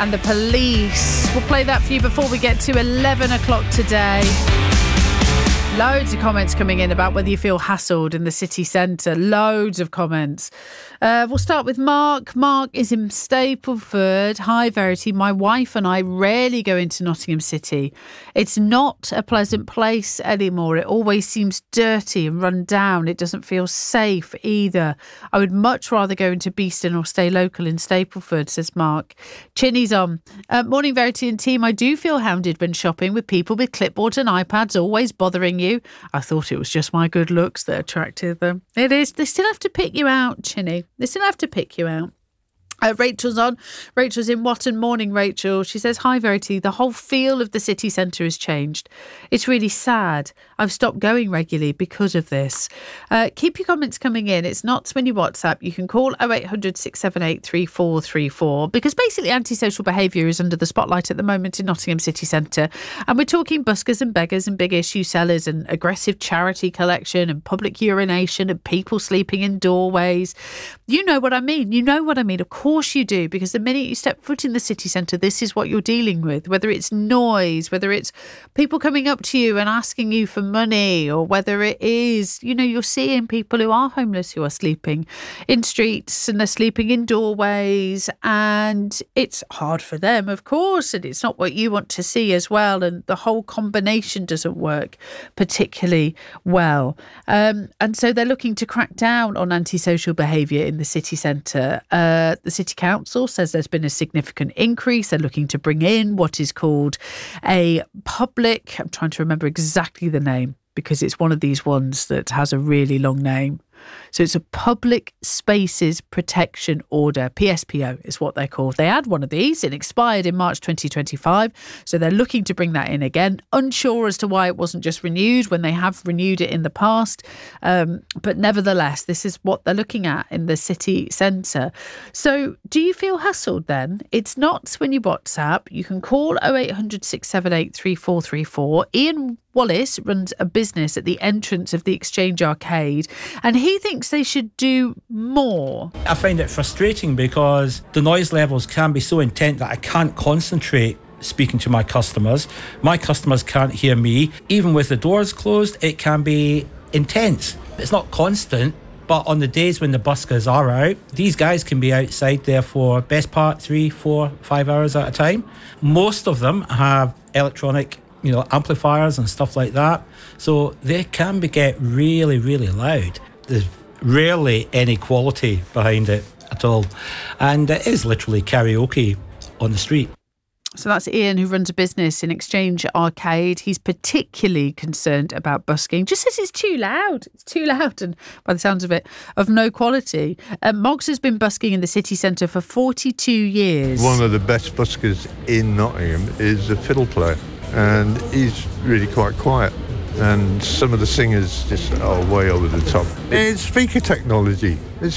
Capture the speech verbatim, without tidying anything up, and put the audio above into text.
and the Police. We'll play that for you before we get to eleven o'clock today. Loads of comments coming in about whether you feel hassled in the city centre. Loads of comments. Uh, we'll start with Mark. Mark is in Stapleford. Hi, Verity. My wife and I rarely go into Nottingham City. It's not a pleasant place anymore. It always seems dirty and run down. It doesn't feel safe either. I would much rather go into Beeston or stay local in Stapleford, says Mark. Chinny's on. Uh, morning, Verity and team. I do feel hounded when shopping with people with clipboards and iPads always bothering you. I thought it was just my good looks that attracted them. It is. They still have to pick you out, Chinny. They still have to pick you out. Uh, Rachel's on. Rachel's in Watton. Morning, Rachel. She says, hi, Verity. The whole feel of the city centre has changed. It's really sad. I've stopped going regularly because of this. Uh, keep your comments coming in. It's not when you WhatsApp. You can call oh eight hundred, six seven eight, three four three four because basically antisocial behaviour is under the spotlight at the moment in Nottingham City Centre. And we're talking buskers and beggars and big issue sellers and aggressive charity collection and public urination and people sleeping in doorways. You know what I mean. You know what I mean. Of course. Of course you do, because the minute you step foot in the city centre, this is what you're dealing with, whether it's noise, whether it's people coming up to you and asking you for money, or whether it is, you know, you're seeing people who are homeless who are sleeping in streets and they're sleeping in doorways, and it's hard for them, of course, and it's not what you want to see as well, and the whole combination doesn't work particularly well. Um, and so they're looking to crack down on antisocial behaviour in the city centre. Uh, the City Council says there's been a significant increase. They're looking to bring in what is called a public, I'm trying to remember exactly the name because it's one of these ones that has a really long name. So it's a Public Spaces Protection Order, P S P O is what they're called. They had one of these. It expired in March twenty twenty-five. So they're looking to bring that in again. Unsure as to why it wasn't just renewed when they have renewed it in the past. Um, but nevertheless, this is what they're looking at in the city centre. So do you feel hassled then? It's not when you WhatsApp. You can call oh eight hundred, six seven eight, three four three four. Ian Wallace runs a business at the entrance of the Exchange Arcade, and he thinks they should do more. I find it frustrating because the noise levels can be so intense that I can't concentrate speaking to my customers. My customers can't hear me. Even with the doors closed, it can be intense. It's not constant, but on the days when the buskers are out, these guys can be outside there for best part three, four, five hours at a time. Most of them have electronic you know, amplifiers and stuff like that. So they can be get really, really loud. There's rarely any quality behind it at all. And it is literally karaoke on the street. So that's Ian, who runs a business in Exchange Arcade. He's particularly concerned about busking. Just says it's too loud. It's too loud and, by the sounds of it, of no quality. Um, Moggs has been busking in the city centre for forty-two years. One of the best buskers in Nottingham is a fiddle player, and he's really quite quiet. And some of the singers just are way over the top. It's speaker technology. It's